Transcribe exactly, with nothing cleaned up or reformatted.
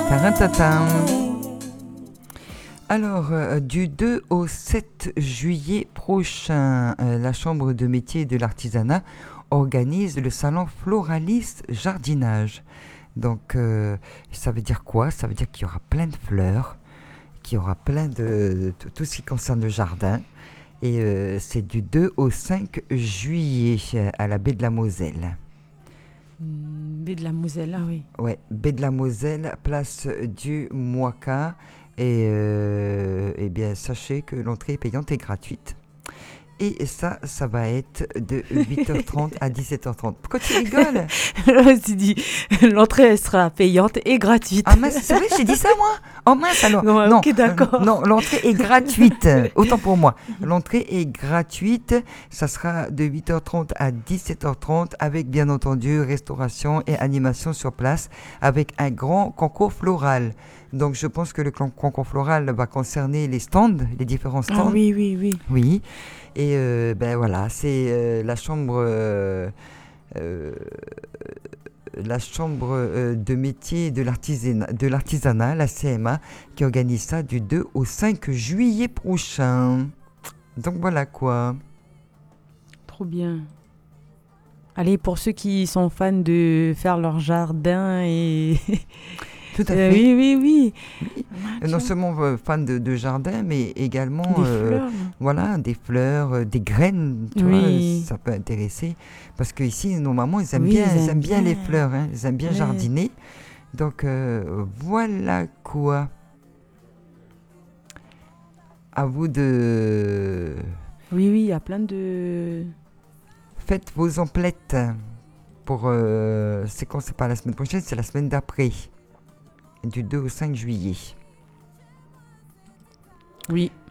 Tarantatam. Alors, euh, du deux au sept juillet prochain, euh, la Chambre de métier et de l'artisanat organise le salon Floraliste Jardinage. Donc, euh, ça veut dire quoi? Ça veut dire qu'il y aura plein de fleurs, qu'il y aura plein de, de tout, tout ce qui concerne le jardin. Et euh, c'est du deux au cinq juillet euh, à la baie de la Moselle. Mmh, baie de la Moselle, ah oui. Ouais, baie de la Moselle, place du Moika. Et euh, eh bien, sachez que l'entrée est payante et gratuite. Et ça, ça va être de huit heures trente à dix-sept heures trente. Pourquoi tu rigoles? Je me dit, l'entrée elle sera payante et gratuite. Ah mince, c'est vrai, j'ai dit ça moi? Oh mince alors. Ouais, non, ok, d'accord. euh, non, l'entrée est gratuite. Autant pour moi. L'entrée est gratuite. Ça sera de huit heures trente à dix-sept heures trente avec bien entendu restauration et animation sur place avec un grand concours floral. Donc je pense que le concours floral va concerner les stands, les différents stands. Ah oui, oui, oui. Oui. Et euh, ben voilà, c'est euh, la chambre, euh, euh, la chambre euh, de métier de l'artisanat, de l'artisanat, la C M A, qui organise ça du deux au cinq juillet prochain. Donc voilà quoi. Trop bien. Allez, pour ceux qui sont fans de faire leur jardin et... Tout à Euh, fait. oui, oui, oui. Oui. Ah, Non tiens. seulement euh, fan de, de jardin, mais également Des euh, fleurs. voilà, des fleurs, euh, des graines, tu Oui. vois, ça peut intéresser. Parce que ici, nos mamans, ils aiment Oui, bien, ils ils aiment aiment bien les bien. fleurs, hein, ils aiment bien Ouais. jardiner. Donc euh, voilà quoi. À vous de Oui, oui, il y a plein de... faites vos emplettes pour. Euh, c'est quand c'est pas la semaine prochaine, c'est la semaine d'après, du deux au cinq juillet. Oui.